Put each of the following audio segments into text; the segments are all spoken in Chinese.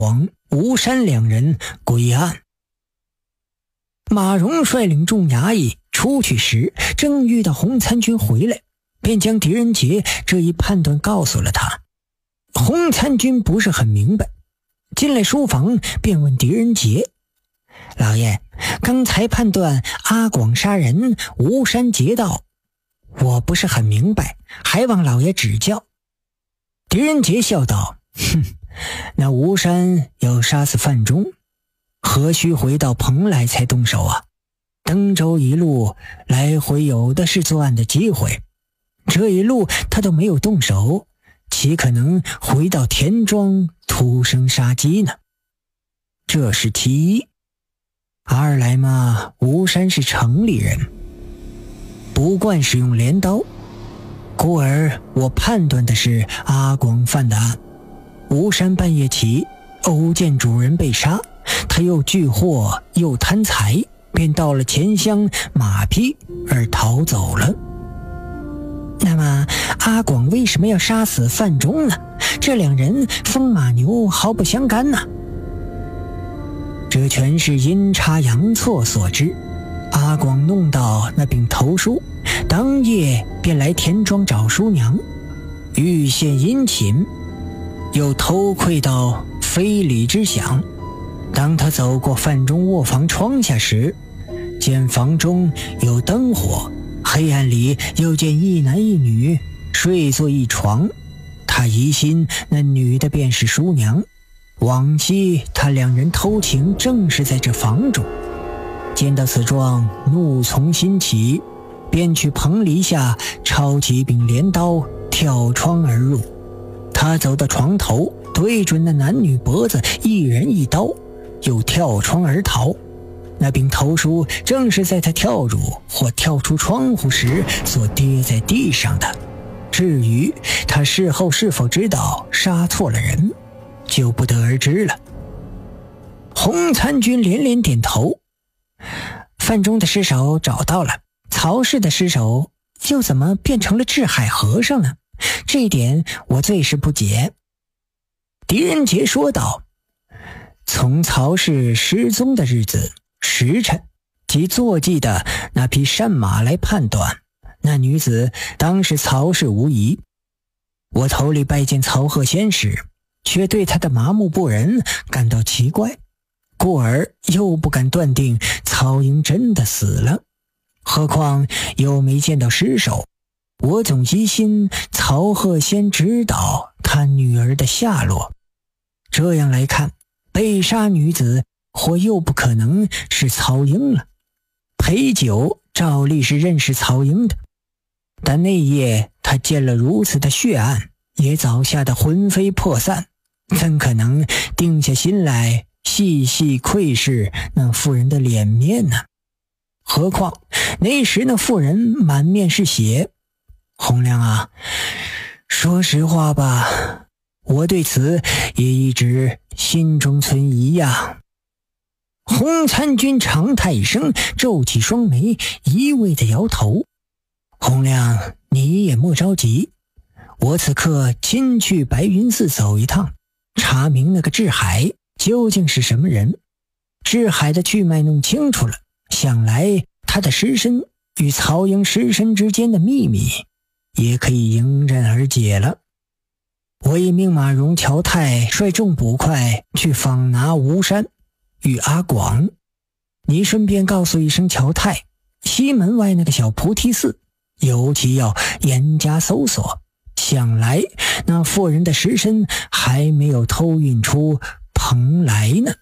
广、吴山两人归案。马荣率领众衙役出去时，正遇到洪参军回来，便将狄仁杰这一判断告诉了他。洪参军不是很明白，进来书房便问狄仁杰：老爷，刚才判断阿广杀人，吴山劫道，我不是很明白，还望老爷指教。狄仁杰笑道：那吴山要杀死范中，何须回到蓬莱才动手啊？登州一路来回有的是作案的机会，这一路他都没有动手，岂可能回到田庄徒生杀机呢？这是其一。二来嘛，吴山是城里人，不惯使用镰刀，故而我判断的是阿广犯的案。吴山半夜起偶见主人被杀，他又拒货又贪财，便到了钱箱马匹而逃走了。那么阿广为什么要杀死范中呢？这两人风马牛毫不相干呢？这全是阴差阳错所致。阿广弄到那柄头书，当夜便来田庄找叔娘，欲献殷勤，又偷窥到非礼之想。当他走过范中卧房窗下时，见房中有灯火，黑暗里又见一男一女睡坐一床，他疑心那女的便是叔娘。往昔他两人偷情正是在这房中，见到此状，怒从心起，便去棚篱下抄起一柄镰刀，跳窗而入。他走到床头，对准那男女脖子，一人一刀，又跳窗而逃。那柄头书正是在他跳入或跳出窗户时所跌在地上的。至于他事后是否知道杀错了人，就不得而知了。洪参军连连点头。范中的尸首找到了，曹氏的尸首又怎么变成了智海和尚呢？这一点我最是不解。狄仁杰说道：从曹氏失踪的日子、时辰及坐骑的那匹善马来判断，那女子当是曹氏无疑。我头里拜见曹鹤仙时，却对他的麻木不仁感到奇怪，故而又不敢断定曹营真的死了，何况又没见到尸首。我总疑心曹鹤仙知道他女儿的下落。这样来看，被杀女子或又不可能是曹营了。裴九照例是认识曹营的，但那夜他见了如此的血案，也早吓得魂飞魄散，怎可能定下心来细细窥视那妇人的脸面呢？何况那时那妇人满面是血。洪亮啊，说实话吧，我对此也一直心中存疑呀。洪参军长叹一声，皱起双眉，一味地摇头。洪亮，你也莫着急，我此刻亲去白云寺走一趟，查明那个智海究竟是什么人。智海的去脉弄清楚了，想来他的尸身与曹营尸身之间的秘密也可以迎刃而解了。我已命马荣、乔泰率众捕快去访拿吴山与阿广，你顺便告诉一声乔泰，西门外那个小菩提寺尤其要严加搜索，想来那妇人的尸身还没有偷运出蓬莱呢。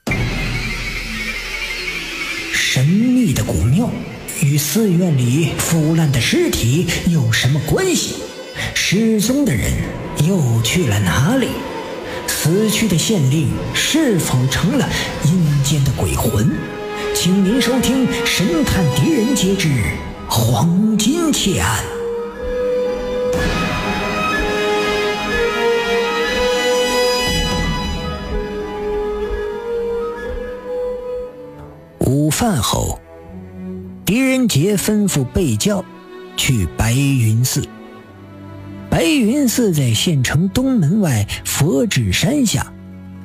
神秘的古庙与寺院里腐烂的尸体有什么关系？失踪的人又去了哪里？死去的县令是否成了阴间的鬼魂？请您收听《神探狄仁杰之黄金窃案》。午饭后，狄仁杰吩咐备轿去白云寺。白云寺在县城东门外佛指山下，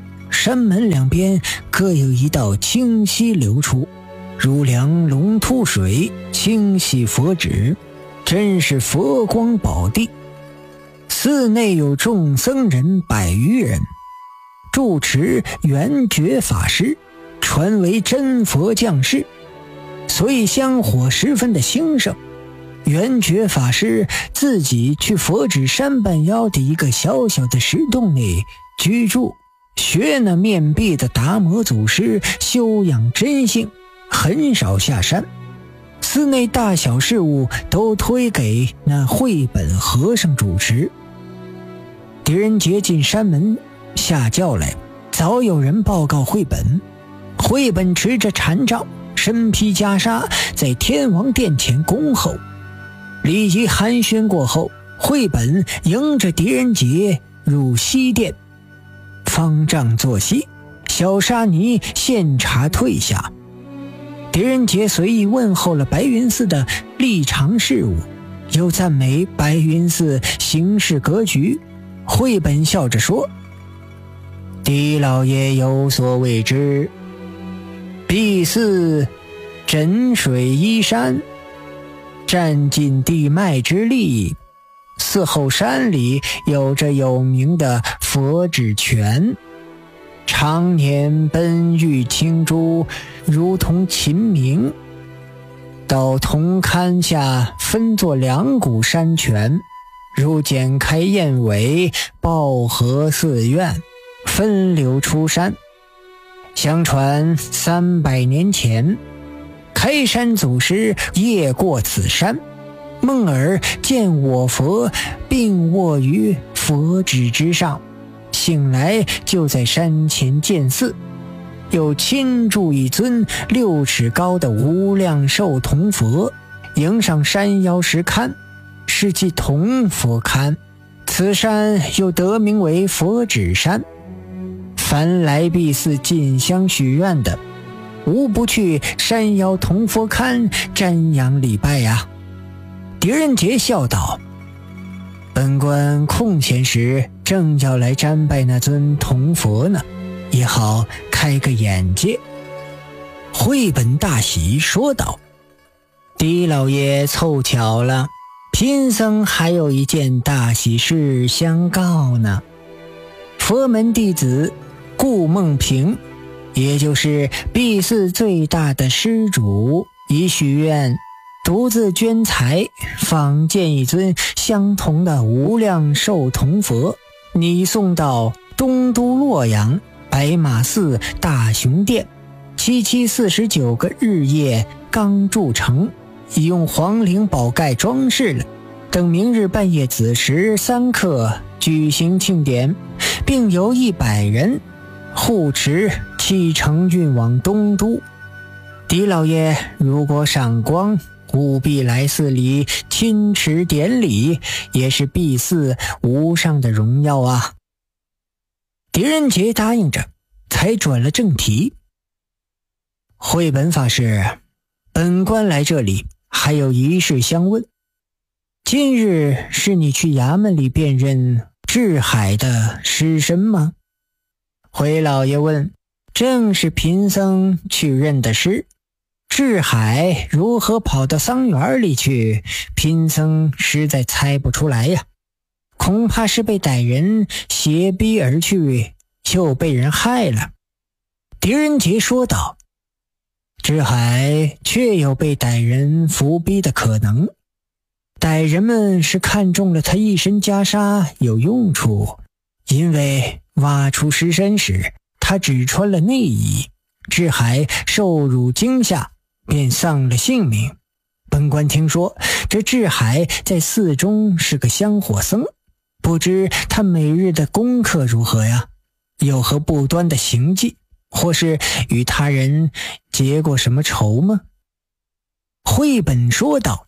山门两边各有一道清溪流出，如梁龙吐水，清洗佛指，真是佛光宝地。寺内有众僧人100余人，住持圆觉法师传为真佛降世，所以香火十分的兴盛。圆觉法师自己去佛指山半腰的一个小小的石洞内居住，学那面壁的达摩祖师修养真性，很少下山。寺内大小事务都推给那慧本和尚主持。狄仁杰进山门下轿来，早有人报告慧本。慧本持着禅杖，身披袈裟，在天王殿前恭候。礼仪寒暄过后，慧本迎着狄仁杰入西殿，方丈坐息，小沙弥献茶退下。狄仁杰随意问候了白云寺的历常事务，又赞美白云寺行事格局。慧本笑着说：“狄老爷有所未知，敝寺枕水依山，占尽地脉之力，寺后山里有着有名的佛指泉，常年奔玉清珠，如同秦明。到铜龛下分作2股山泉，如剪开燕尾，抱合寺院，分流出山。相传300年前，开山祖师夜过此山，梦而见我佛并卧于佛指之上，醒来就在山前建寺，又亲铸一尊6尺高的无量寿铜佛，迎上山腰石龛，是即铜佛龛。此山又得名为佛指山。凡来敝寺进香许愿的，无不去山腰铜佛龛瞻仰礼拜呀。”狄仁杰笑道：“本官空闲时正要来瞻拜那尊铜佛呢，也好开个眼界。”慧本大喜，说道：“狄老爷凑巧了，贫僧还有一件大喜事相告呢。佛门弟子顾梦平，也就是敝寺最大的施主，已许愿独自捐财仿建一尊相同的无量寿铜佛，拟送到东都洛阳白马寺大雄殿，7期49个日夜刚铸成，已用黄绫宝盖装饰了，等明日半夜子时3刻举行庆典，并由100人护持启程运往东都。狄老爷如果赏光，务必来寺里亲持典礼，也是敝寺无上的荣耀啊。”狄仁杰答应着，才转了正题：“慧本法师，本官来这里还有一事相问。今日是你去衙门里辨认智海的尸身吗？”回老爷问：“正是贫僧去认的尸。智海如何跑到桑园里去，贫僧实在猜不出来呀，恐怕是被歹人挟逼而去，又被人害了。”狄仁杰说道：“智海确有被歹人伏逼的可能，歹人们是看中了他一身袈裟有用处，因为挖出尸身时他只穿了内衣，智海受辱惊吓，便丧了性命。本官听说这智海在寺中是个香火僧，不知他每日的功课如何呀？有何不端的行迹，或是与他人结过什么仇吗？”慧本说道：“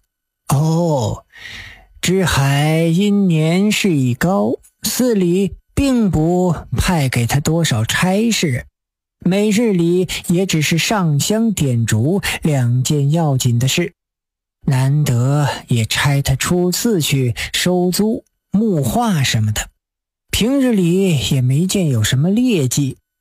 智海因年事已高，寺里并不派给他多少差事，每日里也只是上香点烛2件要紧的事，难得也差他出寺去收租、木画什么的。平日里也没见有什么劣迹，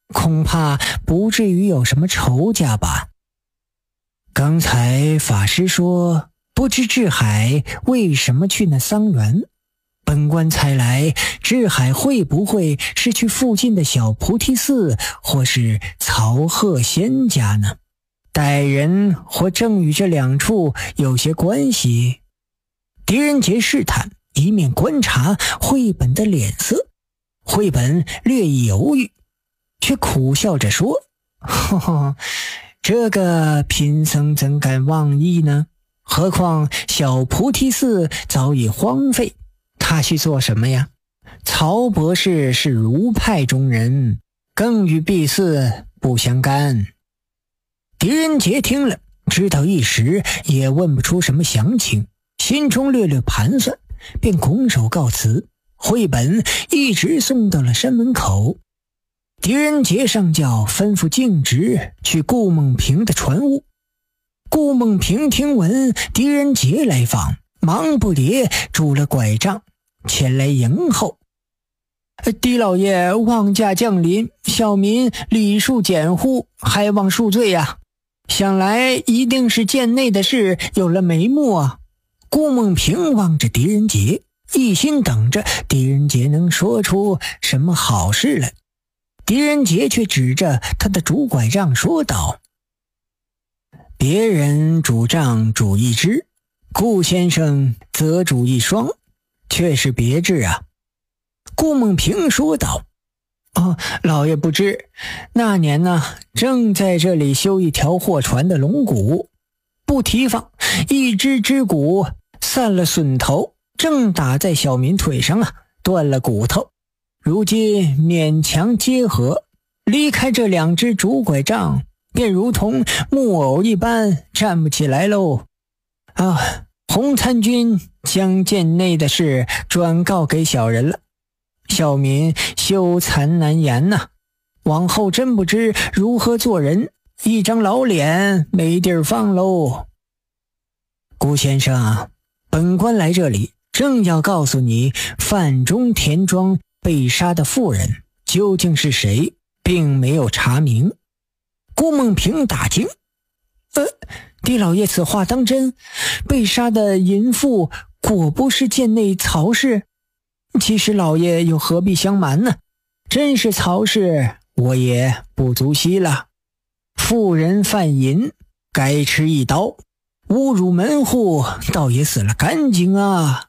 恐怕不至于有什么仇家吧。刚才法师说不知智海为什么去那桑园，本官猜来智海会不会是去附近的小菩提寺或是曹鹤仙家呢？待人或正与这两处有些关系。狄仁杰试探，一面观察绘本的脸色。绘本略一犹豫，却苦笑着说：呵呵，这个贫僧怎敢妄议呢？何况小菩提寺早已荒废，他去做什么呀？曹博士是儒派中人，更与敝寺不相干。狄仁杰听了，知道一时也问不出什么详情，心中略略盘算，便拱手告辞。绘本一直送到了山门口。狄仁杰上轿，吩咐径直去顾梦平的船屋。顾梦平听闻狄仁杰来访，忙不迭拄了拐杖前来迎候。狄老爷望驾降临，小民礼数简乎，还望恕罪呀。想来一定是贱内的事有了眉目啊。顾梦平望着狄仁杰，一心等着狄仁杰能说出什么好事来。狄仁杰却指着他的拄拐杖说道：别人拄杖拄一只，顾先生则拄一双，却是别致啊。顾梦平说道：老爷不知，那年呢，正在这里修一条货船的龙骨，不提防一只肢骨散了损头，正打在小民腿上啊，断了骨头。如今勉强结合，离开这两只拄拐杖，便如同木偶一般站不起来喽。洪参军将舰内的事转告给小人了，小民羞惭难言呐，往后真不知如何做人，一张老脸没地儿放喽。顾先生啊，本官来这里正要告诉你，范中田庄被杀的妇人究竟是谁，并没有查明。顾梦平大惊：狄老爷此话当真？被杀的淫妇果不是贱内曹氏？其实老爷又何必相瞒呢？真是曹氏，我也不足惜了。妇人犯淫，该吃一刀，侮辱门户，倒也死了干净啊！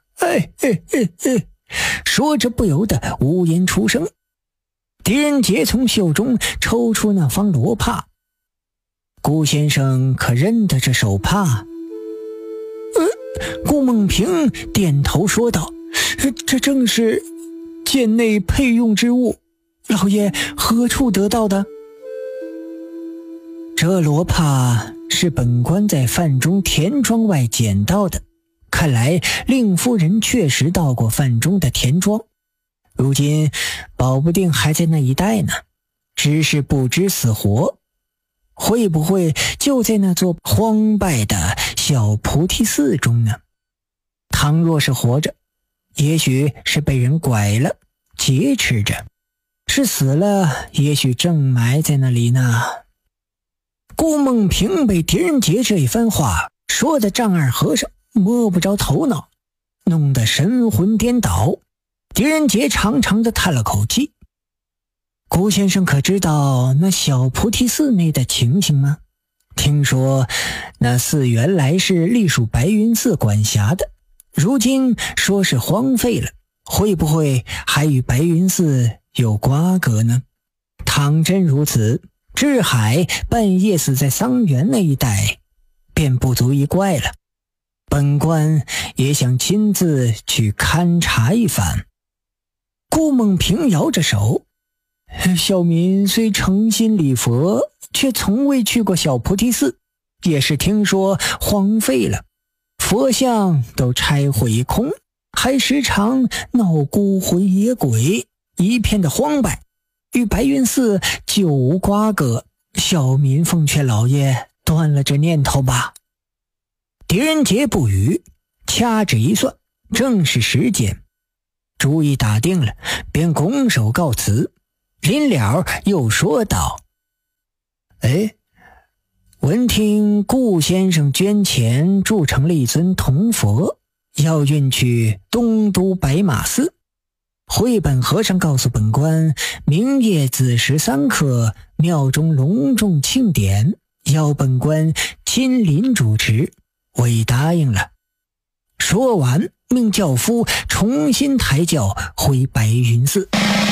说着不由得无言出声。狄仁杰从袖中抽出那方罗帕。顾先生可认得这手帕？顾梦平点头说道：这正是舰内配用之物，老爷何处得到的？这罗帕是本官在范中田庄外捡到的，看来令夫人确实到过范中的田庄，如今保不定还在那一带呢，只是不知死活。会不会就在那座荒败的小菩提寺中呢？倘若是活着，也许是被人拐了劫持着，是死了，也许正埋在那里呢。顾梦平被狄仁杰这一番话说的丈二和尚摸不着头脑，弄得神魂颠倒。狄仁杰长长的叹了口气：顾先生可知道那小菩提寺内的情形吗？听说那寺原来是隶属白云寺管辖的，如今说是荒废了，会不会还与白云寺有瓜葛呢？倘真如此，智海半夜死在桑园那一带，便不足一怪了。本官也想亲自去勘察一番。顾梦平摇着手：小民虽诚心礼佛，却从未去过小菩提寺，也是听说荒废了，佛像都拆毁一空，还时常闹孤魂野鬼，一片的荒败，与白云寺就无瓜葛。小民奉劝老爷断了这念头吧。狄仁杰不语，掐指一算，正是时间，主意打定了，便拱手告辞。 临了又说道：闻听顾先生捐钱铸成了一尊铜佛，要运去东都白马寺。慧本和尚告诉本官，明夜子时3刻，庙中隆重庆典，要本官亲临主持，我已答应了。说完，命轿夫重新抬轿回白云寺。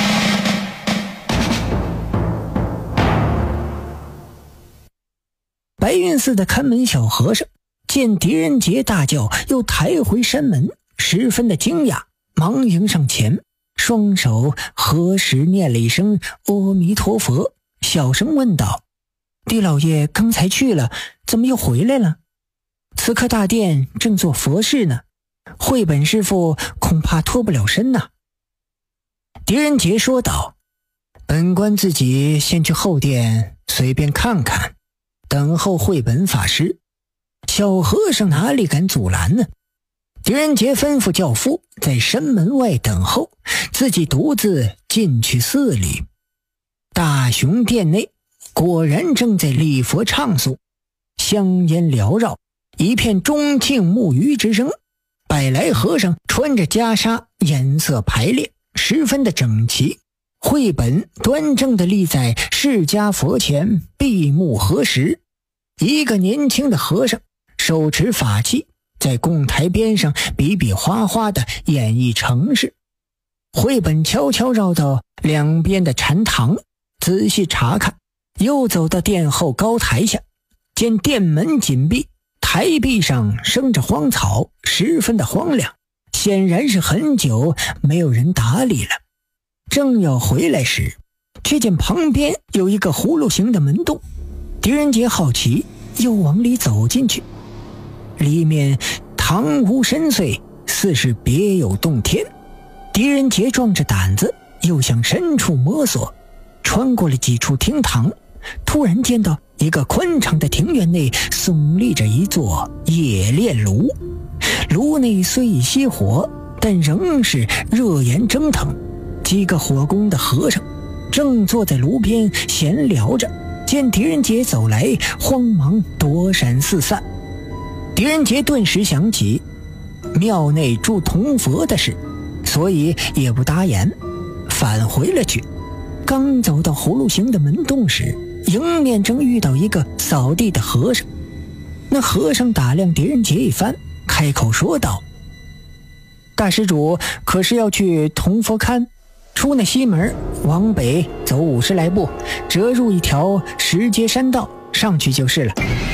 白云寺的看门小和尚见狄仁杰大轿又抬回山门，十分的惊讶，忙迎上前，双手合十念了一声阿弥陀佛，小声问道：狄老爷刚才去了，怎么又回来了？此刻大殿正做佛事呢，慧本师父恐怕脱不了身呐。狄仁杰说道：本官自己先去后殿随便看看，等候慧本法师。小和尚哪里敢阻拦呢？狄仁杰吩咐轿夫在山门外等候，自己独自进去寺里。大雄殿内果然正在礼佛唱诵，香烟缭绕，一片钟磬木鱼之声。百来和尚穿着袈裟，颜色排列，十分的整齐。慧本端正地立在释迦佛前，闭目合十。一个年轻的和尚手持法器，在供台边上比比划划地演绎程式。慧本悄悄绕到两边的禅堂，仔细查看，又走到殿后高台下，见殿门紧闭，台壁上生着荒草，十分的荒凉，显然是很久没有人打理了。正要回来时，却见旁边有一个葫芦形的门洞。狄仁杰好奇，又往里走进去，里面堂屋深邃，似是别有洞天。狄仁杰壮着胆子又向深处摸索，穿过了几处厅堂，突然见到一个宽敞的庭院内耸立着一座冶炼炉，炉内虽已熄火，但仍是热焰蒸腾。几个火工的和尚正坐在炉边闲聊着，见狄仁杰走来，慌忙躲闪四散。狄仁杰顿时想起庙内铸铜佛的事，所以也不答言，返回了去。刚走到葫芦形的门洞时，迎面正遇到一个扫地的和尚。那和尚打量狄仁杰一番，开口说道：大施主可是要去铜佛龛？出那西门，往北走50来步，折入一条石阶山道，上去就是了。